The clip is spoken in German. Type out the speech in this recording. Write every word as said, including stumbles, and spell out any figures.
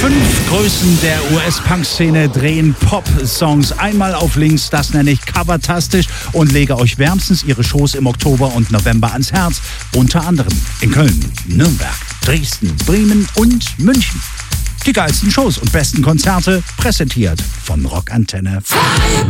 Fünf Größen der U S-Punk-Szene drehen Pop-Songs einmal auf links, das nenne ich covertastisch und lege euch wärmstens ihre Shows im Oktober und November ans Herz. Unter anderem in Köln, Nürnberg, Dresden, Bremen und München. Die geilsten Shows und besten Konzerte präsentiert von Rockantenne. Freie